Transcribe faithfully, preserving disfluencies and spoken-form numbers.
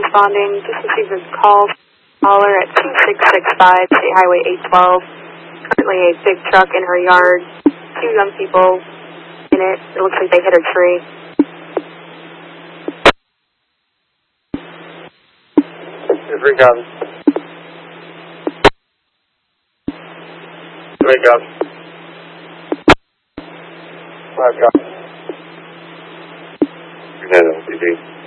responding. Just received a call caller at two six six five State Highway eight twelve. Currently a big truck in her yard. Two young people in it. It looks like they hit a tree. Three copies. Three copies. Five copies. United L T D.